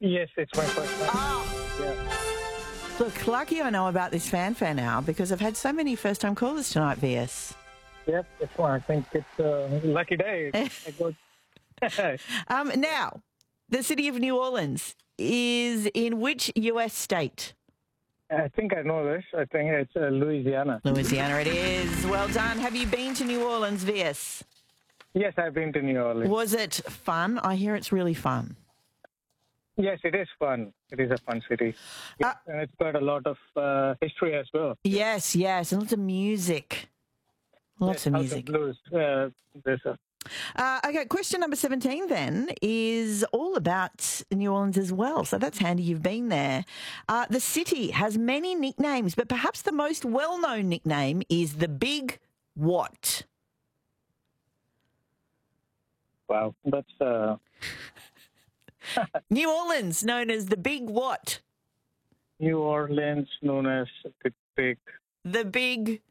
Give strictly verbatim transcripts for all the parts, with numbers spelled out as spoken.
Yes, it's my first time. Oh. Yeah. Look, lucky I know about this fanfare now because I've had so many first-time callers tonight, V S. Yep, it's one. I think it's a lucky day. I got... um, now, the city of New Orleans is in which U S state? I think I know this. I think it's uh, Louisiana. Louisiana it is. Well done. Have you been to New Orleans, V S? Yes, I've been to New Orleans. Was it fun? I hear it's really fun. Yes, it is fun. It is a fun city. Uh, and it's got a lot of uh, history as well. Yes, yes, and lots of music. Lots yes, of House music. Blues. Uh, there's a... Uh, okay, question number seventeen then is all about New Orleans as well. So that's handy you've been there. Uh, the city has many nicknames, but perhaps the most well-known nickname is the Big What? Wow, that's... Uh... New Orleans, known as the Big What? New Orleans, known as the Big... The Big...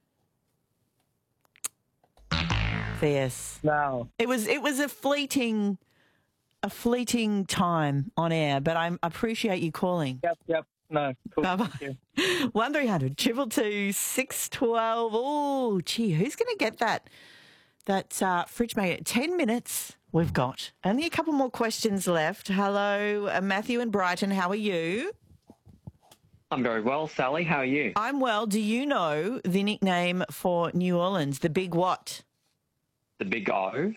Yes. Now. It was it was a fleeting a fleeting time on air, but I appreciate you calling. Yep, yep. No, cool. Bye-bye. One three hundred triple two six twelve. Oh, gee, who's going to get that that uh, fridge magnet? Ten minutes we've got. Only a couple more questions left. Hello, uh, Matthew and Brighton. How are you? I'm very well, Sally. How are you? I'm well. Do you know the nickname for New Orleans? The Big What? The Big O?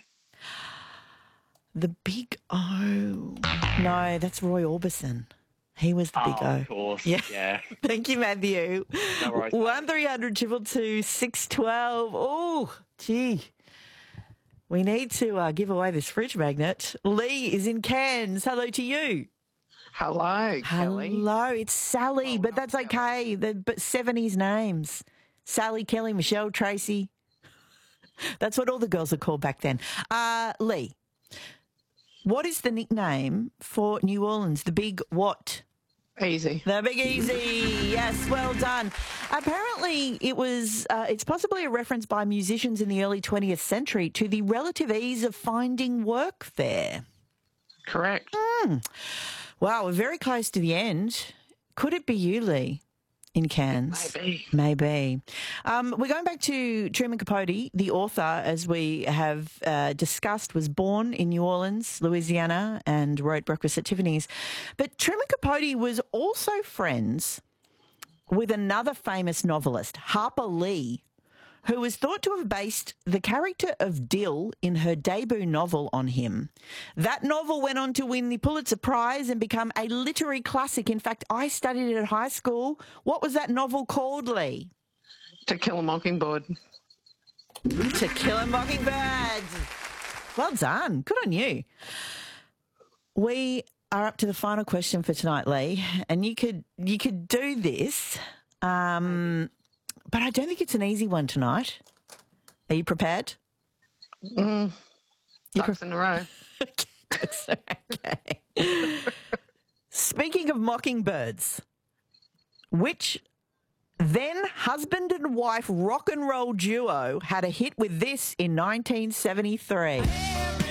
The Big O. No, that's Roy Orbison. He was the Big oh, O. Of course. Yeah. yeah. Thank you, Matthew. No worries. One three hundred two two two six twelve. Oh, gee. We need to uh, give away this fridge magnet. Lee is in Cairns. Hello to you. Hello, Kelly. Hello, it's Sally, Oh, but that's Kelly. okay. The, but seventies names. Sally, Kelly, Michelle, Tracy. That's what all the girls are called back then. Uh, Lee, what is the nickname for New Orleans? The Big What? Easy. The Big Easy. Yes, well done. Apparently, it was. Uh, it's possibly a reference by musicians in the early twentieth century to the relative ease of finding work there. Correct. Mm. Wow, we're very close to the end. Could it be you, Lee, in Cairns? Maybe. Maybe. Um, we're going back to Truman Capote, the author, as we have uh, discussed, was born in New Orleans, Louisiana, and wrote Breakfast at Tiffany's. But Truman Capote was also friends with another famous novelist, Harper Lee, who was thought to have based the character of Dill in her debut novel on him. That novel went on to win the Pulitzer Prize and become a literary classic. In fact, I studied it at high school. What was that novel called, Lee? To Kill a Mockingbird. To Kill a Mockingbird. Well done. Good on you. We are up to the final question for tonight, Lee, and you could you could do this. Um... But I don't think it's an easy one tonight. Are you prepared? Mm. Ducks in a row. Okay. Speaking of mockingbirds, which then husband and wife rock and roll duo had a hit with this in nineteen seventy-three?